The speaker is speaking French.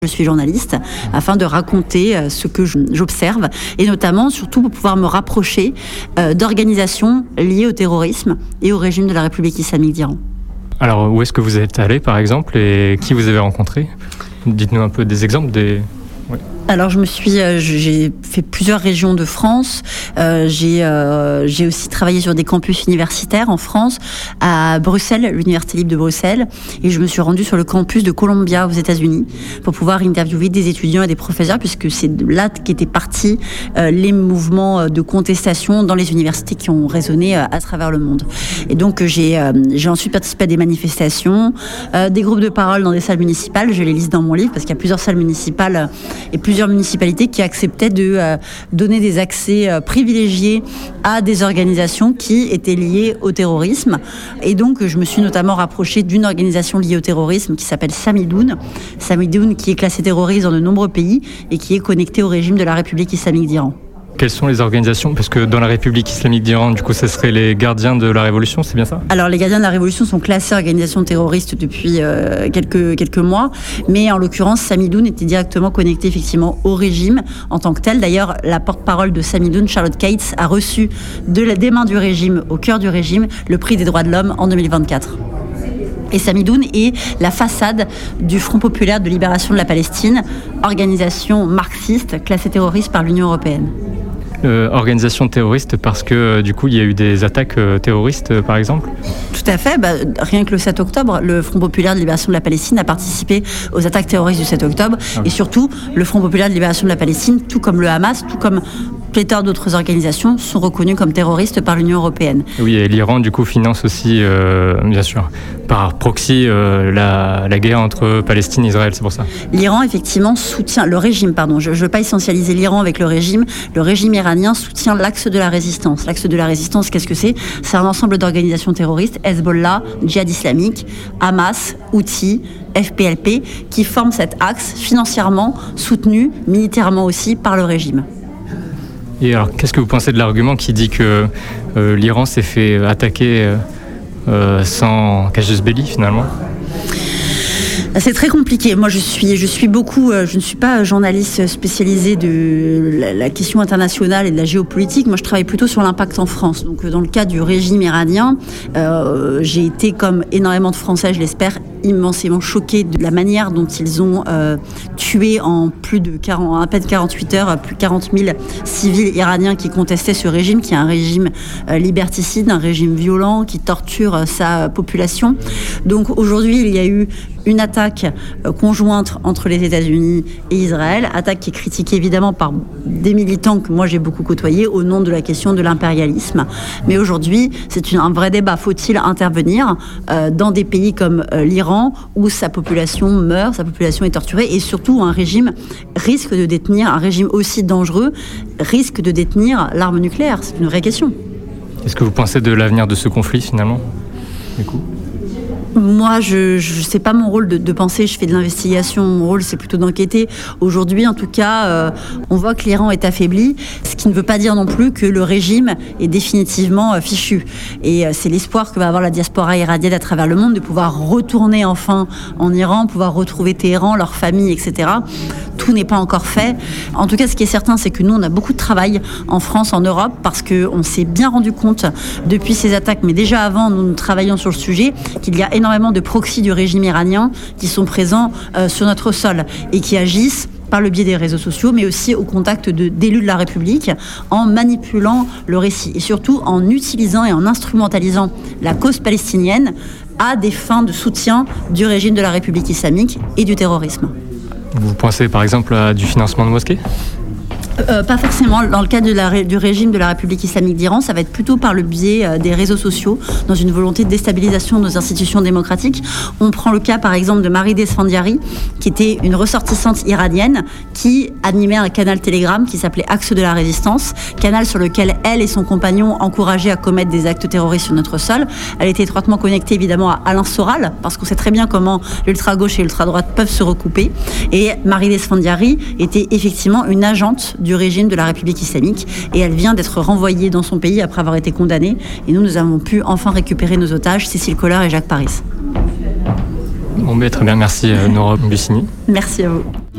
Je suis journaliste afin de raconter ce que j'observe et notamment surtout pour pouvoir me rapprocher d'organisations liées au terrorisme et au régime de la République islamique d'Iran. Alors où est-ce que vous êtes allé par exemple et qui vous avez rencontré ? Dites-nous un peu des exemples des... Ouais. Alors j'ai fait plusieurs régions de France. J'ai aussi travaillé sur des campus universitaires en France, à Bruxelles, l'Université libre de Bruxelles, et je me suis rendue sur le campus de Columbia aux États-Unis pour pouvoir interviewer des étudiants et des professeurs, puisque c'est de là qu'étaient partis les mouvements de contestation dans les universités qui ont résonné à travers le monde. Et donc j'ai ensuite participé à des manifestations, des groupes de parole dans des salles municipales. Je les liste dans mon livre parce qu'il y a plusieurs salles municipales et plusieurs municipalités qui acceptaient de donner des accès privilégiés à des organisations qui étaient liées au terrorisme. Et donc, je me suis notamment rapprochée d'une organisation liée au terrorisme qui s'appelle Samidoun. Samidoun qui est classée terroriste dans de nombreux pays et qui est connectée au régime de la République islamique d'Iran. Quelles sont les organisations ? Parce que dans la République islamique d'Iran, du coup, ça serait les gardiens de la Révolution, c'est bien ça ? Alors, les gardiens de la Révolution sont classés organisations terroristes depuis quelques mois, mais en l'occurrence, Samidoun était directement connecté effectivement au régime en tant que tel. D'ailleurs, la porte-parole de Samidoun, Charlotte Cates, a reçu des mains du régime, au cœur du régime, le prix des droits de l'homme en 2024. Et Samidoun est la façade du Front populaire de libération de la Palestine, organisation marxiste classée terroriste par l'Union européenne. Organisation terroriste parce que du coup il y a eu des attaques terroristes par exemple ? Tout à fait, rien que le 7 octobre, le Front populaire de libération de la Palestine a participé aux attaques terroristes du 7 octobre et surtout le Front populaire de libération de la Palestine, tout comme le Hamas, tout comme pléthore d'autres organisations sont reconnus comme terroristes par l'Union européenne. Oui, et l'Iran du coup finance aussi, bien sûr, par proxy la guerre entre Palestine et Israël, c'est pour ça. L'Iran effectivement soutient, le régime, je ne veux pas essentialiser l'Iran avec le régime iranien soutient l'axe de la résistance. L'axe de la résistance, qu'est-ce que c'est ? C'est un ensemble d'organisations terroristes, Hezbollah, Djihad islamique, Hamas, Houthi, FPLP, qui forment cet axe financièrement soutenu, militairement aussi, par le régime. Et alors, qu'est-ce que vous pensez de l'argument qui dit que l'Iran s'est fait attaquer sans casus belli finalement ? C'est très compliqué. Moi, je ne suis pas journaliste spécialisée de la question internationale et de la géopolitique. Moi, je travaille plutôt sur l'impact en France. Donc, dans le cas du régime iranien, j'ai été, comme énormément de Français, je l'espère, immensément choquée de la manière dont ils ont tué en à peine 48 heures, plus de 40 000 civils iraniens qui contestaient ce régime, qui est un régime liberticide, un régime violent, qui torture sa population. Donc, aujourd'hui, il y a eu une attaque conjointe entre les États-Unis et Israël, attaque qui est critiquée évidemment par des militants que moi j'ai beaucoup côtoyés au nom de la question de l'impérialisme. Mais aujourd'hui, c'est un vrai débat. Faut-il intervenir dans des pays comme l'Iran où sa population meurt, sa population est torturée et surtout un régime risque de détenir, un régime aussi dangereux, risque de détenir l'arme nucléaire ? C'est une vraie question. Qu'est-ce que vous pensez de l'avenir de ce conflit finalement, du coup ? Moi, c'est pas mon rôle de penser, je fais de l'investigation, mon rôle c'est plutôt d'enquêter. Aujourd'hui, en tout cas, on voit que l'Iran est affaibli, ce qui ne veut pas dire non plus que le régime est définitivement fichu. Et c'est l'espoir que va avoir la diaspora iranienne à travers le monde de pouvoir retourner enfin en Iran, pouvoir retrouver Téhéran, leur famille, etc. Tout n'est pas encore fait. En tout cas, ce qui est certain, c'est que nous, on a beaucoup de travail en France, en Europe, parce qu'on s'est bien rendu compte depuis ces attaques, mais déjà avant, nous travaillions sur le sujet, qu'il y a énormément de proxys du régime iranien qui sont présents sur notre sol et qui agissent par le biais des réseaux sociaux, mais aussi au contact d'élus de la République, en manipulant le récit et surtout en utilisant et en instrumentalisant la cause palestinienne à des fins de soutien du régime de la République islamique et du terrorisme. Vous pensez par exemple à du financement de mosquées ? Pas forcément. Dans le cas du régime de la République islamique d'Iran, ça va être plutôt par le biais des réseaux sociaux, dans une volonté de déstabilisation de nos institutions démocratiques. On prend le cas, par exemple, de Marie Desfandiari, qui était une ressortissante iranienne, qui animait un canal Telegram qui s'appelait Axe de la Résistance, canal sur lequel elle et son compagnon encourageaient à commettre des actes terroristes sur notre sol. Elle était étroitement connectée, évidemment, à Alain Soral, parce qu'on sait très bien comment l'ultra-gauche et l'ultra-droite peuvent se recouper. Et Marie Desfandiari était effectivement une agente du régime de la République islamique et elle vient d'être renvoyée dans son pays après avoir été condamnée et nous avons pu enfin récupérer nos otages, Cécile Kohler et Jacques Paris. Bon, très bien, merci Nora Bussini. Merci à vous.